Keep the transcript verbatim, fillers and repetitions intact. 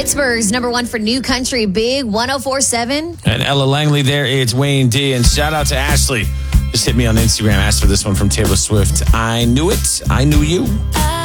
Pittsburgh's number one for new country, Big one oh four point seven. And Ella Langley there, it's Wayne D. And shout out to Ashley. Just hit me on Instagram. Ask for this one from Taylor Swift. I knew it. I knew you. I